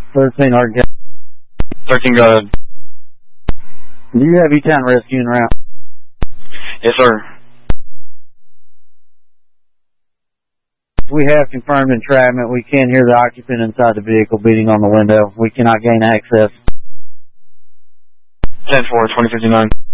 13 Arden. 13, go ahead. Do you have E-Town rescue en route? Yes, sir. We have confirmed entrapment. We can hear the occupant inside the vehicle beating on the window. We cannot gain access. 10-4, 2059.